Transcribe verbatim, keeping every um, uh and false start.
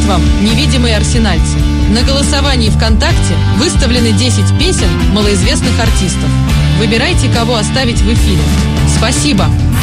вам, невидимые арсенальцы. На голосовании ВКонтакте выставлены десять песен малоизвестных артистов. Выбирайте, кого оставить в эфире. Спасибо!